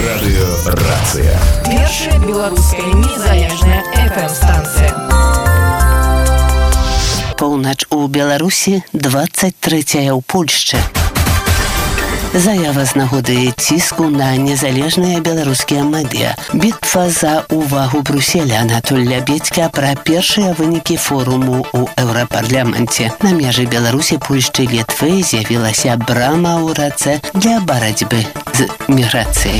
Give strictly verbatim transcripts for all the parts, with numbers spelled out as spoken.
Радыёрацыя. Першая беларуская незалежная эф эм-станцыя. Поўнач у Беларусі, двадцать трэцяя ў Польшчы. Заява з нагоды ціску на незалежныя беларускія медыа. Бітва за увагу Брюсселя. Анатоль Лябедзька пра першыя вынікі форуму ў Еўрапарламенце. На межы Беларусі, Польшчы, Літвы з'явілася брама ў рацэ для барацьбы з міграцыяй.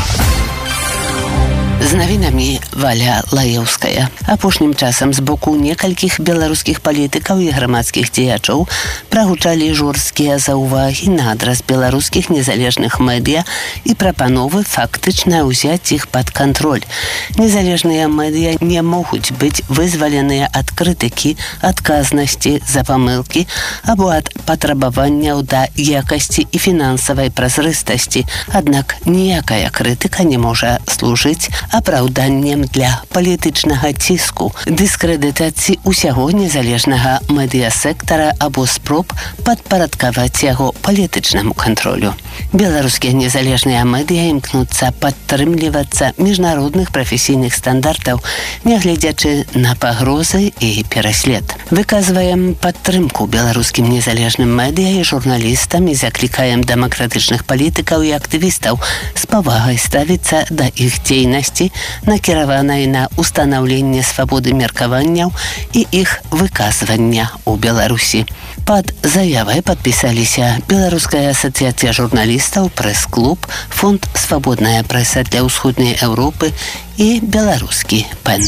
З навінамі Валя Лаеўская. Апошнім часам з боку некалькіх беларускіх палітыкаў і грамадскіх дзеячоў прагучалі жорсткія заўвагі на адрас беларускіх незалежных медыа і прапановы фактычна ўзяць іх пад кантроль. Незалежныя медыа не могуць быць вызваленыя ад крытыкі, адказнасці за памылкі або ад патрабаванняў да якасці і фінансавай празрыстасці. Аднак ніякая крытыка не можа служыць апраўданнем для палітычнага ціску, дыскрэдытацыі ўсяго незалежнага медыасектара або спроб падпарадкаваць яго палітычнаму кантролю. Беларускія незалежныя медыа імкнуцца падтрымлівацца міжнародных прафесійных стандартаў, нягледзячы на пагрозы і пераслед. Выказваем падтрымку беларускім незалежным медыа і журналістам і заклікаем дэмакратычных палітыкаў і актывістаў з павагай ставіцца да іх дзейнасці, накіраванай на ўстанаўленне свабоды меркаванняў і іх выказвання ў Беларусі. Пад заявай падпісаліся Беларуская асацыяцыя журналістаў, прэс-клуб, фонд «Свабодная прэса для ўсходняй Еўропы» і беларускі пэн.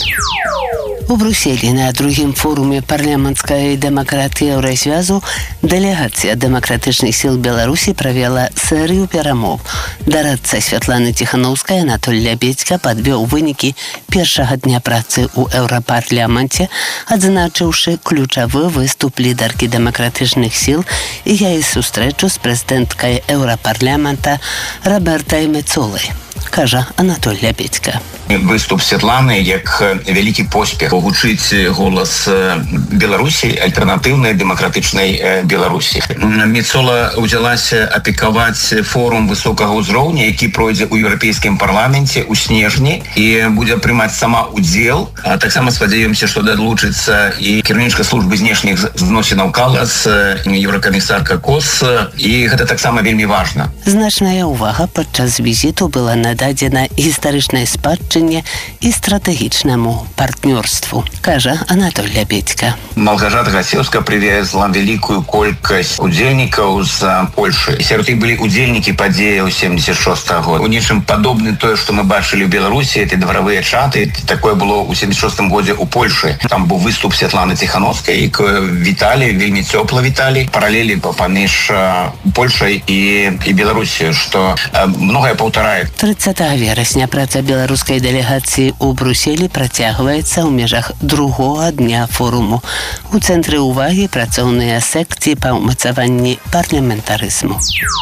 У Брюсселі на другім форуме парламенцкай дэмакратыі Еўразвязу дэлегацыя дэмакратычных сіл Беларусі правяла серыю перамоў. Дарадца Святланы Ціханаўскай Анатоль Лябедзька падвёў вынікі першага дня працы ў Еўрапарламенце, адзначыўшы ключавы выступ лідаркі дэмакратычных сіл і яе сустрэчу з прэзідэнткай Еўрапарламента Робертай Мецолай. Кажа Анатоль Лябедзька. Выступ Святланы як вялікі поспех гучыць голас Беларусі, альтэрнатыўнай дэмакратычнай Беларусі. Мецола ўзялася апекаваць форум высокага ўзроўня, які пройдзе ў еўрапейскім парламенце ў снежні і будзе прымаць сама удзел. А таксама спадзяёмся, што далучыцца і кіраўнічка службы знешніх зносінаў Калас, еўракамісарка Кос, і гэта таксама вельмі важна. Значная ўвага падчас візіту была нададзена гістарычнай спадчыне і стратэгічнаму партнёрству, кажа Анатоль Лябедзька. Малгажата Гасеўска прывезла вялікую колькасць удзельнікаў з Польшы. Сярод іх былі удзельнікі падзеяў семьдесят шостага года. У нечым падобны тое, што мы бачылі ў Беларусі, это дваравыя чаты. Такое было ў семьдесят шостым годзе ў Польшы. Там быў выступ Святланы Ціханаўскай, і віталі, вельмі цёпла віталі. Паралелі паміж Польшай і, і Беларусі, што многае паўтарае. трыццатага верасня праца беларускай дэлегацыі ў Брюсселі працягваецца ў межах другога дня форуму. У цэнтры ўвагі працоўныя секцыі па ўмацаванні парламентарызму.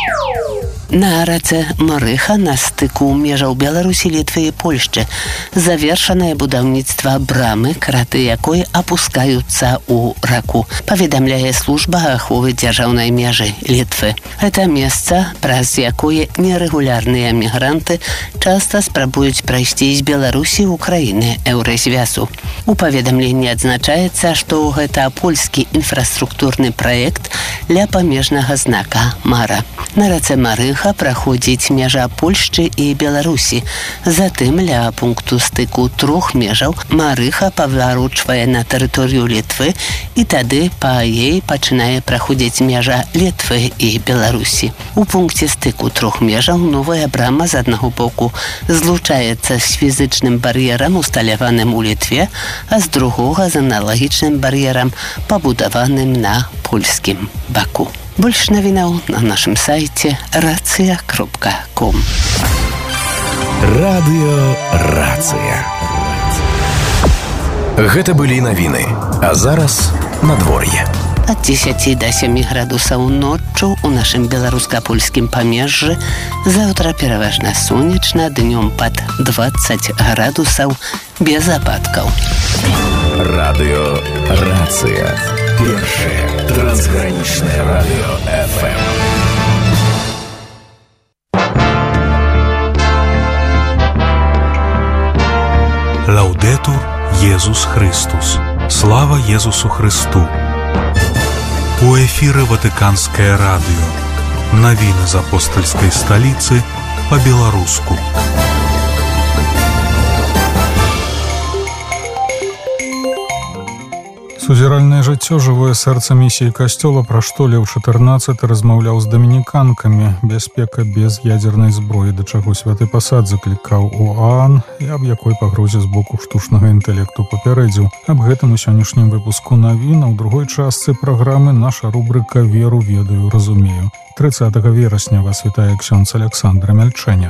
На рацэ Марыха на стыку межаў Беларусі, Літвы і Польшчы завершанае будаўніцтва брамы, краты якой апускаюцца ў раку, паведамляе служба аховы дзяржаўнай межы Літвы. Гэта месца, праз якое нерэгулярныя мігранты часта спрабуюць прайсці з Беларусі ў краіны Еўразвязу. У паведамленні адзначаецца, што гэта польскі інфраструктурны праект ля памежнага знака Мара. На рацэ Марыха праходзіць мяжа Польшчы і Беларусі. Затым ля пункту стыку трох межаў Марыха паварочвае на тэрыторыю Літвы і тады па ёй пачынае праходзіць мяжа Літвы і Беларусі. У пункце стыку трох межаў новая брама з аднаго боку злучаецца з фізычным бар'ерам, усталяваным у Літве, а з другога з аналагічным бар'ерам, пабудаваным на польскім баку. Больш навінаў на нашым сайце рацыя кропка ком. Радыёрацыя. Гэта былі навіны, а зараз надвор'е. Ад дзесяці да сямі градусаў ноччу у нашым беларуска-польскім памежжы, заўтра пераважна сонечна, днём пад дваццаць градусаў без ападкаў. Радыёрацыя. Першае трансгранічнае радыё эф эм. Лаўдэтур Езус Христус. Слава Езусу Христу. У эфіры Ватыканскае радыё. Навіны з апостальскай сталіцы па-беларуску. Сузіральнае жыццё, жывое сэрца місіі касцёла, пра што Леў чатырнаццаты размаўляў з дамініканкамі, бяспека без ядзернай зброі, да чаго святы пасад заклікаў ОАН і аб якой пагрозе з боку штучнага інтэлекту папярэдзіў. Аб гэтым у сённяшнім выпуску навін, а ў другой частцы праграмы наша рубрыка «Веру, ведаю, разумею». трыццатага верасня вас вітае ксёндз Александра Мяльчэня.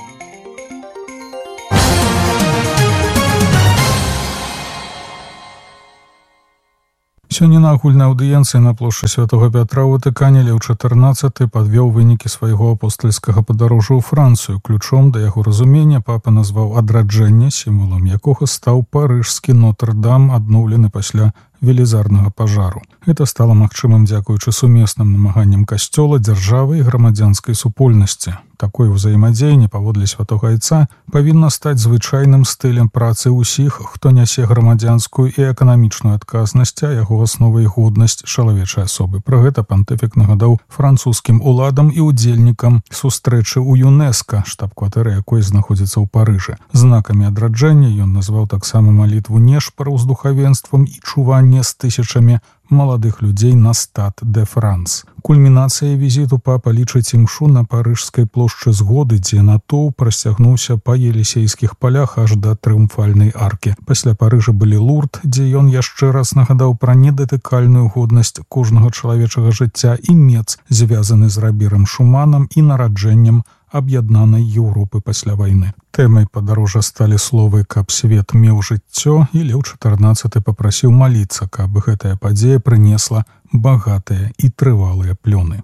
Сёння на агульнай аўдыенцыі на плошчы Святога Пятра ў Ватыкане Леў чатырнаццаты падвёў вынікі свайго апостальскага падарожжа ў Францыю. Ключом да яго разумення папа назваў адраджэнне, сімвалам якога стаў парыжскі Нотр-Дам, адноўлены пасля велізарнага пажару. Гэта стала магчымым дзякуючы сумесным намаганням касцёла, дзяржавы і грамадзянскай супольнасці. Такое ўзаемадзеянне, паводле святога айца, павінна стаць звычайным стылем працы ўсіх, хто нясе грамадзянскую і эканамічную адказнасць, а яго асновай годнасць чалавечай асобы. Пра гэта пантыфік нагадаў французскім уладам і удзельнікам сустрэчы ў ЮНЕСКА, штаб-кватэры якой знаходзіцца ў Парыжы. Знакамі адраджэння ён назваў таксама малітву нешпараў з духавенствам і чуванне з тысячамі маладых людзей на стад де Франс. Кульмінацыяй візіту папа лічыць імшу на парыжскай плошчы згоды, дзе натоўп прасцягнуўся па Елісейскіх палях аж да трыумфальнай аркі. Пасля Парыжа былі Лурд, дзе ён яшчэ раз нагадаў пра недатыкальную годнасць кожнага чалавечага жыцця, і Мец, звязаны з Рабірам Шуманам і нараджэннем аб'яднанай Еўропы пасля вайны. Тэмай падарожжа сталі словы «каб свет меў жыццё», і Леў чатырнаццаты папрасіў маліцца, каб гэтая падзея прынесла багатыя і трывалыя плёны.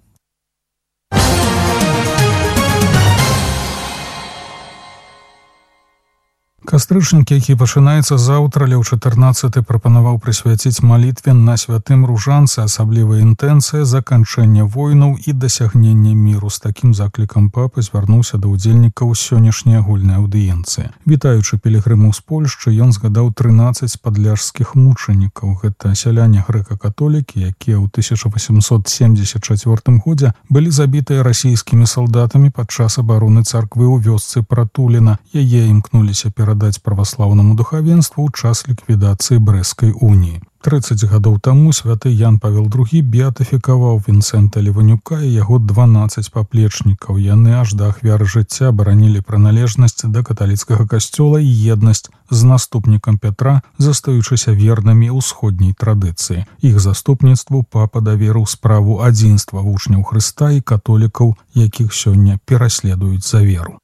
Кастрычнік, які пачынаецца заўтра, Леў чатырнаццаты прапанаваў прысвяціць малітве на святым ружанцы, асаблівая інтэнцыя заканчэння войнаў і дасягнення міру. З такім заклікам папа звярнуўся да ўдзельнікаў сённяшняй агульнай аўдыенцыі. Вітаючы пілігрымаў з Польшчы, ён згадаў трынаццаць падляжскіх мучанікаў. Гэта сяляне грэка-католікі, якія ў тысяча васемсот семдзесят чацвёртым годзе былі забітыя расійскімі салдатамі падчас абароны царквы ў вёсцы Пратуліна. Яе імкнуліся перадаць даць праваслаўнаму духавенству ў час ліквідацыі Брэсцкай уніі. трыццаць гадоў таму святы Ян Павел другі беатыфікаваў Вінцэнта Леванюка і яго дванаццаць паплечнікаў. Яны аж да ахвяры жыцця баранілі прыналежнасць да каталіцкага касцёла і еднасць з наступнікам Пятра, застаючыся вернымі ўсходняй традыцыі. Іх заступніцтву папа даверыў справу адзінства вучняў Хрыста і католікаў, якіх сёння пераследуюць за веру.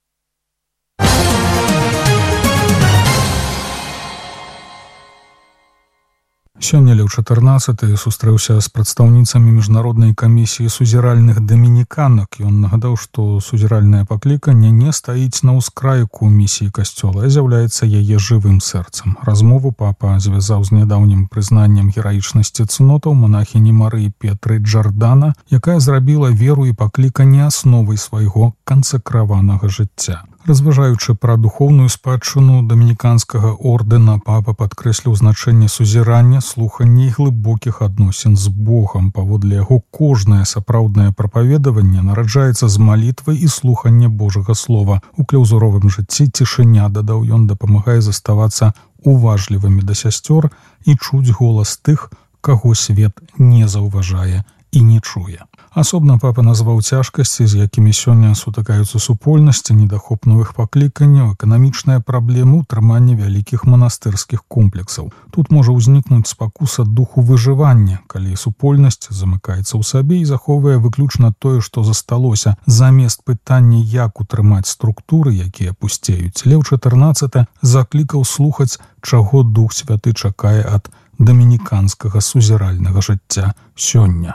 Сёння Леў чатырнаццаты сустрэўся з прадстаўніцамі міжнароднай камісіі сузіральных дамініканак. Ён нагадаў, што сузіральнае пакліканне не стаіць на ўскрайку місіі касцёла, а з'яўляецца яе жывым сэрцам. Размову папа звязаў з нядаўнім прызнаннем гераічнасці цнотаў монахіні Марыі Петры Джардана, якая зрабіла веру і пакліканне асновай свайго кансакраванага жыцця. Разважаючы пра духоўную спадчыну дамініканскага ордэна, папа падкрэсліў значэнне сузірання, слухання і глыбокіх адносін з Богам. Паводле яго кожнае сапраўднае прапаведаванне нараджаецца з малітвы і слухання Божага слова. У кляўзуровым жыцці цішыня, дадаў ён, дапамагае заставацца уважлівымі да сясцёр і чуць голас тых, каго свет не заўважае і не чуе. Асобна папа назваў цяжкасці, з якімі сёння сутыкаюцца супольнасці, недахоп новых пакліканняў, эканамічныя праблемы, утрымання вялікіх манастырскіх комплексаў. Тут можа ўзнікнуць спакуса духу выжывання, калі супольнасць замыкаецца ў сабе і захоўвае выключна тое, што засталося, замест пытання, як утрымаць структуры, якія пусцеюць. Леў чатырнаццаты заклікаў слухаць, чаго Дух Святы чакае ад дамініканскага сузіральнага жыцця сёння.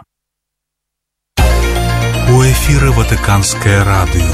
У эфіры Ватыканскае радыё.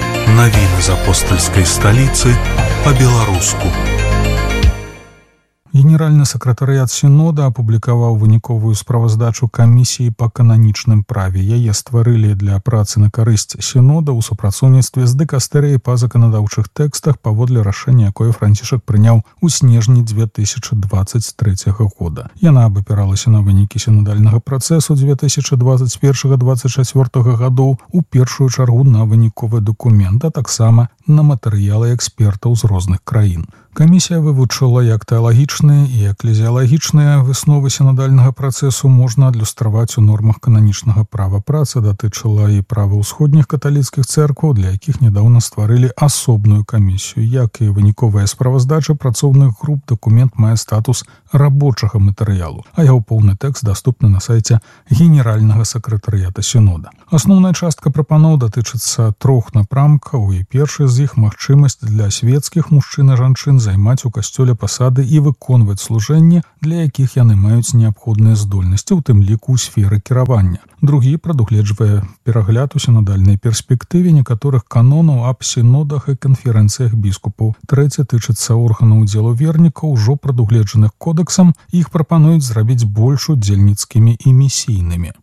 Навіны з апостальскай сталіцы па-беларуску. Генеральны сакратарыят сінода апублікаваў выніковую справаздачу камісіі па кананічным праве. Яе стварылі для працы на карысць сінода ў супрацоўніцтве з дыкастэрыяй па заканадаўчых тэкстах паводле рашэння, якое Францішак прыняў у снежні дзве тысячы дваццаць трэцяга года. Яна абапіралася на вынікі сінодальнага працэсу дзве тысячы дваццаць першага - дваццаць чацвёртага гадоў, у першую чаргу на выніковы дакумент, а таксама на матэрыялы экспертаў з розных краін. Камісія вывучыла, як тэалагічныя і эклезіялагічныя высновы сінодальнага працэсу можна адлюстраваць у нормах кананічнага права. Праца датычыла і права ўсходніх каталіцкіх цэркваў, для якіх нядаўна стварылі асобную камісію. Як і выніковая справаздача працоўных груп, дакумент мае статус рабочага матэрыялу, а яго поўны тэкст даступны на сайце генеральнага сакратарыята сінода. Асноўная частка прапаноў датычыцца трох напрамкаў, і першы з іх магчымасць для свецкіх мужчын і жанчын займаць у касцёле пасады і выконваць служэнне, для якіх яны маюць неабходныя здольнасці, у тым ліку ў сферы кіравання. Другі прадугледжвае перагляд у сінодальнай перспектыве некаторых канонаў аб сінодах і канферэнцыях біскупаў. Трэці тычыцца органаў удзелу вернікаў, ужо прадугледжаных кодэксам, іх прапануюць зрабіць больш удзельніцкімі і місійнымі.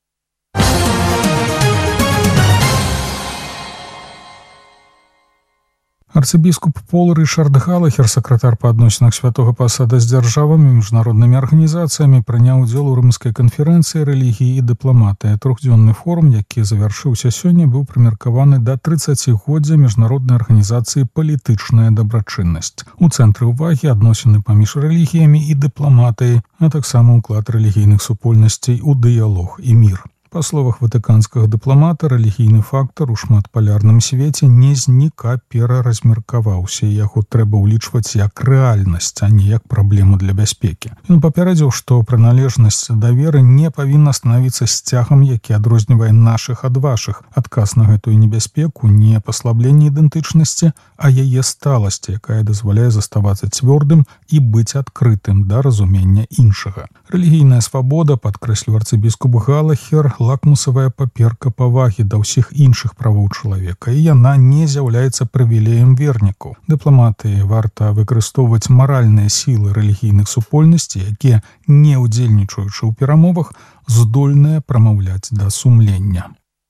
Арцыбіскуп Пол Рышард Галахер, сакратар па адносінах святога пасада з дзяржавамі і міжнароднымі арганізацыямі, прыняў удзел у рымскай канферэнцыі рэлігіі і дыпламатыі. Трохдзённы форум, які завяршыўся сёння, быў прымеркаваны да трыццацігоддзя міжнароднай арганізацыі «Палітычная дабрачыннасць». У цэнтры ўвагі адносіны паміж рэлігіямі і дыпламатыяй, а таксама ўклад рэлігійных супольнасцей у дыялог і мір. Па словах ватыканскага дыпламата, рэлігійны фактар у шматпалярным свеце не знік, а пераразмеркаваўся, і яго трэба ўлічваць як рэальнасць, а не як праблему для бяспекі. Ён папярэдзіў, што прыналежнасць да веры не павінна станавіцца сцягам, які адрознівае нашых ад вашых. Адказ на гэтую небяспеку не паслабленне ідэнтычнасці, а яе сталасць, якая дазваляе заставацца цвёрдым і быць адкрытым да разумення іншага. Рэлігійная свабода, падкрэсліў арцыбіскуп Галахер, лакмусавая паперка павагі да ўсіх іншых правоў чалавека, і яна не з'яўляецца прывілеем вернікаў. Дыпламатыі варта выкарыстоўваць маральныя сілы рэлігійных супольнасцей, якія, не ўдзельнічаючы ў перамовах, здольныя прамаўляць да сумлення.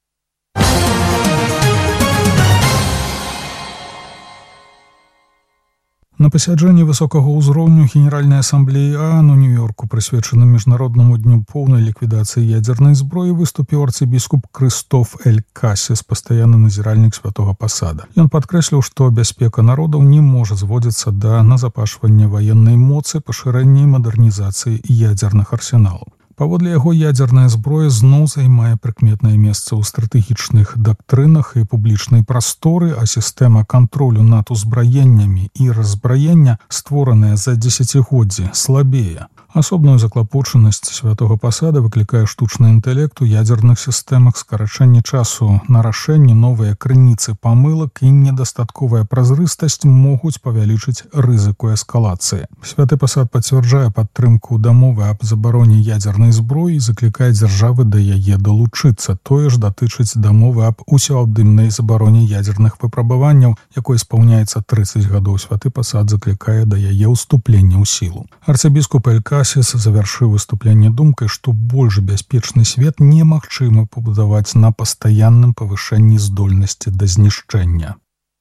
На пасяджэнні высокага ўзроўню Генеральнай асамблеі ААН у Нью-Йорку, прысвечаным міжнароднаму дню поўнай ліквідацыі ядзернай зброі, выступіў арцыбіскуп Крыстоф Эль Касіс, пастаянны назіральнік святога пасада. Ён падкрэсліў, што бяспека народаў не можа зводзіцца да назапашвання ваеннай моцы, пашырэння і мадэрнізацыі ядзерных арсеналаў. Паводле яго, ядзерная зброя зноў займае прыкметнае месца ў стратэгічных дактрынах і публічнай прасторы, а сістэма кантролю над узбраеннямі і разбраення, створаная за дзесяцігоддзі, слабее. Асобную заклапочанасць святога пасада выклікае штучны інтэлект у ядзерных сістэмах, скарачэнне часу на рашэнне, новыя крыніцы памылак і недастатковая празрыстасць могуць павялічыць рызыку эскалацыі. Святы пасад пацвярджае падтрымку дамовы аб забароне ядзернай зброі і заклікае дзяржавы да яе далучыцца. Тое ж датычыць дамовы аб усеабдымнай забароне ядзерных выпрабаванняў, якой спаўняецца трыццаць гадоў. Святы пасад заклікае да яе ўступлення ў сілу. Арцыбіскуп Эль Касіс завяршыў выступленне думкай, што больш бяспечны свет немагчыма пабудаваць на пастаянным павышэнні здольнасці да знішчэння.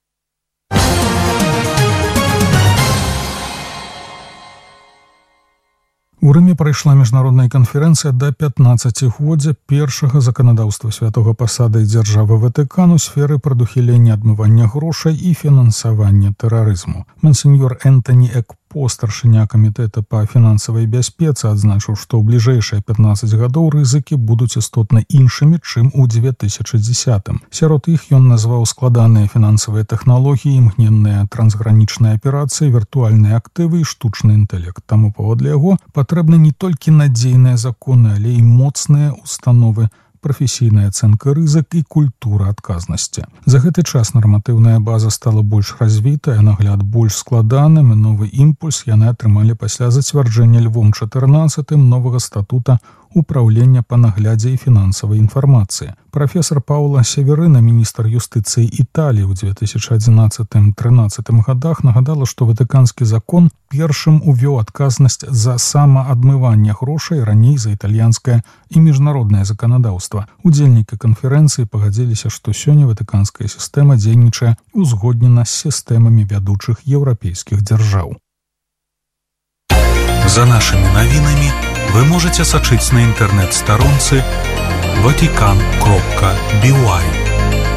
У Рыме прайшла міжнародная канферэнцыя да пятнаццацігоддзя першага заканадаўства святога пасада і дзяржавы Ватыкан у сферы прадухілення адмывання грошай і фінансавання тэрарызму. Мансеньёр Энтані Экпо, старшыня камітэта па фінансавай бяспецы, адзначыў, што ў бліжэйшыя пятнаццаць гадоў рызыкі будуць істотна іншымі, чым у дзве тысячы дзесятым. Сярод іх ён назваў складаныя фінансавыя тэхналогіі, імгненныя трансгранічныя аперацыі, віртуальныя актывы і штучны інтэлект. Таму паводле яго патрэбны не толькі надзейныя законы, але і моцныя установы, прафесійная ацэнка рызык і культура адказнасці. За гэты час нарматыўная база стала больш развітая, нагляд больш складаным, і новы імпульс яны атрымалі пасля зацвярджэння Львом чатырнаццатым новага статута управлення па наглядзе і фінансавай інфармацыі. Прафесор Паула Северына, міністр юстыцыі Італіі ў две тысячи адзінаццатым трынаццатым гадах, нагадала, што ватыканскі закон першым увёў адказнасць за самаадмыванне грошай раней за італьянскае і міжнароднае заканадаўства. Удзельнікі канферэнцыі пагадзіліся, што сёння ватыканская сістэма дзейнічае узгоднена з сістэмамі вядучых еўрапейскіх дзяржаў. За нашими новинами вы можете сочить на интернет-сторонце ватикан кропка би уай.